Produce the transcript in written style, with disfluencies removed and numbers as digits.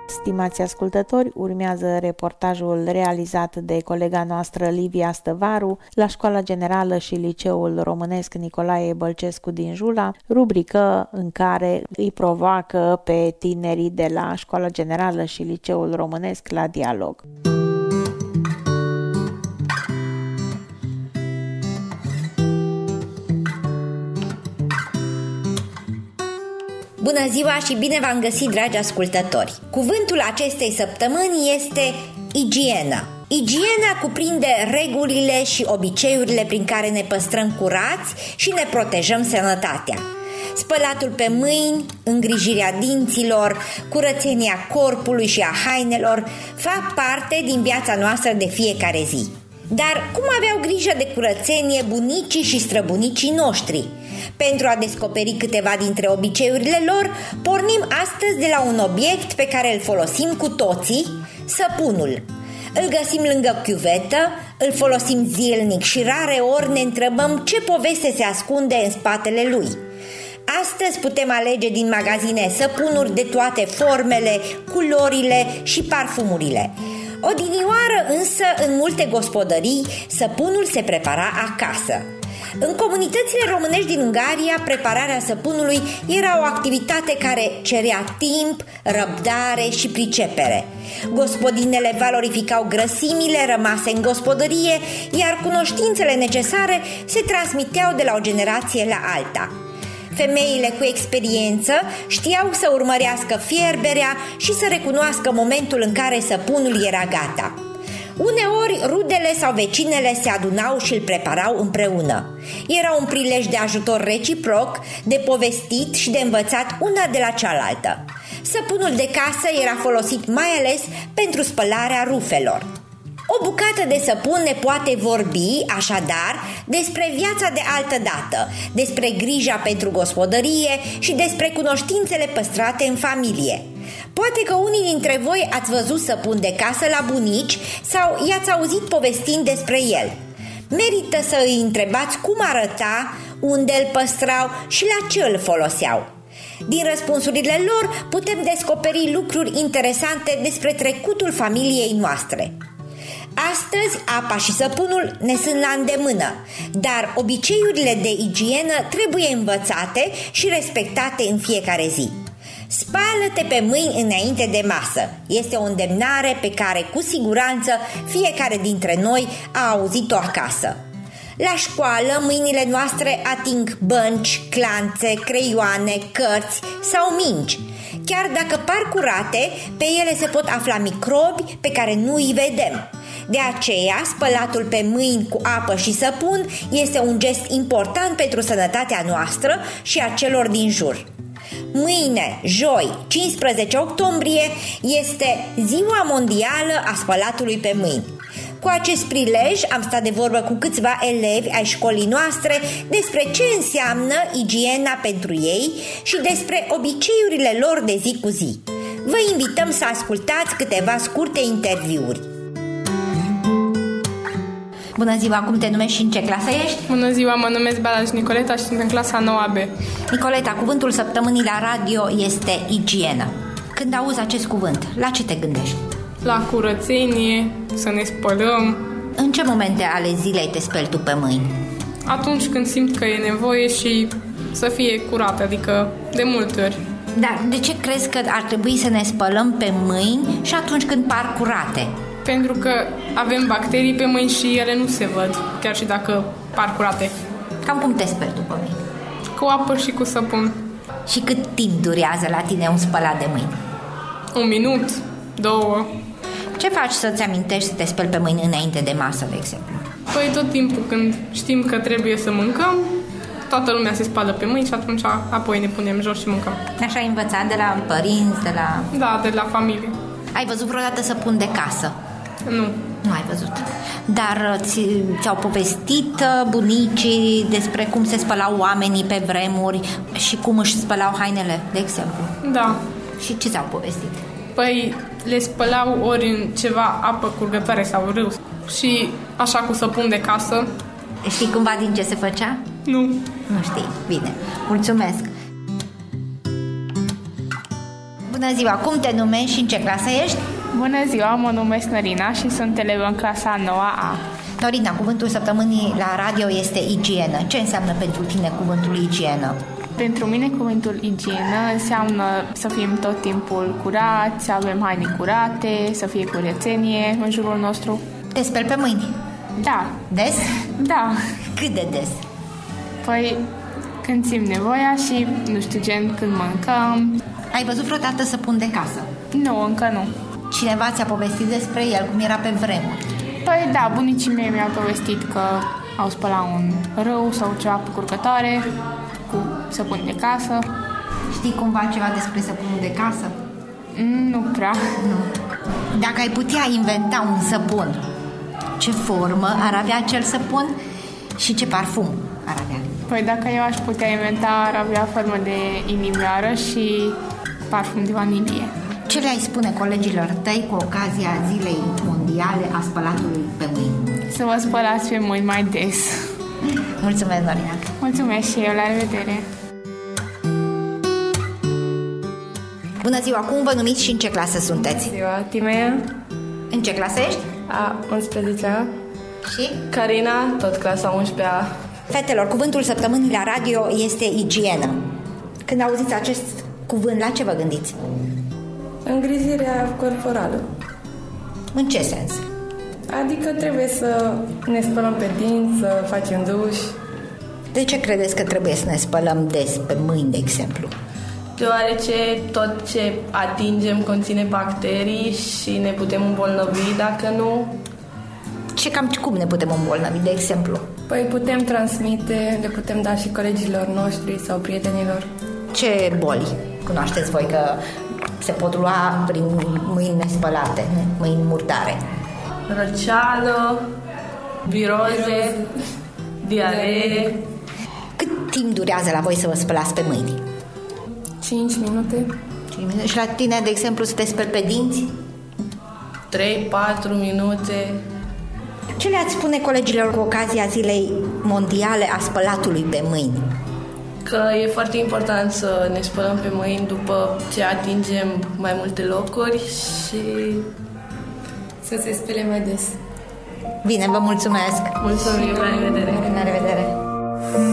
Stimați ascultători, urmează reportajul realizat de colega noastră Livia Stăvaru la Școala Generală și Liceul Românesc Nicolae Bălcescu din Jula, rubrică în care îi provoacă pe tinerii de la Școala Generală și Liceul Românesc la dialog. Bună ziua și bine v-am găsit, dragi ascultători! Cuvântul acestei săptămâni este igienă. Igiena cuprinde regulile și obiceiurile prin care ne păstrăm curați și ne protejăm sănătatea. Spălatul pe mâini, îngrijirea dinților, curățenia corpului și a hainelor fac parte din viața noastră de fiecare zi. Dar cum aveau grijă de curățenie bunicii și străbunicii noștri? Pentru a descoperi câteva dintre obiceiurile lor, pornim astăzi de la un obiect pe care îl folosim cu toții, săpunul. Îl găsim lângă chiuvetă, îl folosim zilnic și rare ori ne întrebăm ce poveste se ascunde în spatele lui. Astăzi putem alege din magazine săpunuri de toate formele, culorile și parfumurile. Odinioară însă, în multe gospodării, săpunul se prepara acasă. În comunitățile românești din Ungaria, prepararea săpunului era o activitate care cerea timp, răbdare și pricepere. Gospodinele valorificau grăsimile rămase în gospodărie, iar cunoștințele necesare se transmiteau de la o generație la alta. Femeile cu experiență știau să urmărească fierberea și să recunoască momentul în care săpunul era gata. Uneori, rudele sau vecinele se adunau și îl preparau împreună. Era un prilej de ajutor reciproc, de povestit și de învățat una de la cealaltă. Săpunul de casă era folosit mai ales pentru spălarea rufelor. O bucată de săpun ne poate vorbi, așadar, despre viața de altă dată, despre grija pentru gospodărie și despre cunoștințele păstrate în familie. Poate că unii dintre voi ați văzut săpun de casă la bunici sau i-ați auzit povestind despre el. Merită să îi întrebați cum arăta, unde îl păstrau și la ce îl foloseau. Din răspunsurile lor putem descoperi lucruri interesante despre trecutul familiei noastre. Astăzi, apa și săpunul ne sunt la îndemână, dar obiceiurile de igienă trebuie învățate și respectate în fiecare zi. Spală-te pe mâini înainte de masă. Este o îndemnare pe care cu siguranță fiecare dintre noi a auzit-o acasă. La școală, mâinile noastre ating bănci, clanțe, creioane, cărți sau mingi. Chiar dacă par curate, pe ele se pot afla microbi pe care nu îi vedem. De aceea, spălatul pe mâini cu apă și săpun este un gest important pentru sănătatea noastră și a celor din jur. Mâine, joi, 15 octombrie, este Ziua Mondială a Spălatului pe Mâini. Cu acest prilej am stat de vorbă cu câțiva elevi ai școlii noastre despre ce înseamnă igiena pentru ei și despre obiceiurile lor de zi cu zi. Vă invităm să ascultați câteva scurte interviuri. Bună ziua, cum te numești și în ce clasă ești? Bună ziua, mă numesc Balaj Nicoleta și sunt în clasa 9A B. Nicoleta, cuvântul săptămânii la radio este igienă. Când auzi acest cuvânt, la ce te gândești? La curățenie, să ne spălăm. În ce momente ale zilei te speli tu pe mâini? Atunci când simt că e nevoie și să fie curată, adică de multe ori. Dar de ce crezi că ar trebui să ne spălăm pe mâini și atunci când par curate? Pentru că avem bacterii pe mâini și ele nu se văd, chiar și dacă par curate. Cam cum te speli tu pe mâini? Cu apă și cu săpun. Și cât timp durează la tine un spălat de mâini? 1 minut, 2. Ce faci să-ți amintești să te speli pe mâini înainte de masă, de exemplu? Păi tot timpul când știm că trebuie să mâncăm, toată lumea se spală pe mâini și atunci apoi ne punem jos și mâncăm. Așa ai învățat de la părinți, de la... Da, de la familie. Ai văzut vreodată săpun de casă? Nu. Nu ai văzut. Dar ți-au povestit bunicii despre cum se spălau oamenii pe vremuri și cum își spălau hainele, de exemplu? Da. Și ce ți-au povestit? Păi le spălau ori în ceva apă curgătoare sau râu și așa cu săpun de casă. Știi cumva din ce se făcea? Nu. Nu știi. Bine. Mulțumesc. Bună ziua! Cum te numești și în ce clasă ești? Bună ziua, mă numesc Norina și sunt elevă în clasa 9A. Norina, cuvântul săptămânii la radio este igienă. Ce înseamnă pentru tine cuvântul igienă? Pentru mine cuvântul igienă înseamnă să fim tot timpul curați, să avem haine curate, să fie curățenie în jurul nostru. Te speli pe mâini? Da. Des? Da. Cât de des? Păi când simt nevoia și, nu știu, gen când mâncăm. Ai văzut vreodată săpun de casă? Nu, încă nu. Cineva ți-a povestit despre el, cum era pe vremuri? Păi da, bunicii mei mi-au povestit că au spălat un râu sau ceva pe curcătoare cu săpun de casă. Știi cumva ceva despre săpunul de casă? Nu prea. Nu. Dacă ai putea inventa un săpun, ce formă ar avea acel săpun și ce parfum ar avea? Păi dacă eu aș putea inventa, ar avea formă de inimioară și parfum de vanilie. Ce le-ai spune colegilor tăi cu ocazia Zilei Mondiale a spălatului pe mâini? Să vă spălați pe mâini mai des. Mulțumesc, Norina. Mulțumesc și eu, la revedere. Bună ziua, cum vă numiți și în ce clasă sunteți? Bună ziua, Timea. În ce clasă ești? A 11-a. Și? Carina, tot clasa 11-a. Fetelor, cuvântul săptămânii la radio este igienă. Când auziți acest cuvânt, la ce vă gândiți? Îngrijirea corporală. În ce sens? Adică trebuie să ne spălăm pe dinți, să facem duș. De ce credeți că trebuie să ne spălăm des pe mâini, de exemplu? Deoarece tot ce atingem conține bacterii și ne putem îmbolnăvi dacă nu. Cum ne putem îmbolnăvi, de exemplu? Păi putem transmite, le putem da și colegilor noștri sau prietenilor. Ce boli cunoașteți voi că se pot lua prin mâini nespălate, mâini murdare? Răceală, viroze, diaree. Cât timp durează la voi să vă spălați pe mâini? 5 minute. 5 minute. Și la tine, de exemplu, să te speli pe dinți? 3-4 minute. Ce le-ați spune colegilor cu ocazia Zilei Mondiale a spălatului pe mâini? Că e foarte important să ne spălăm pe mâini după ce atingem mai multe locuri și să se spele mai des. Bine, vă mulțumesc! Mulțumim, la revedere! La revedere!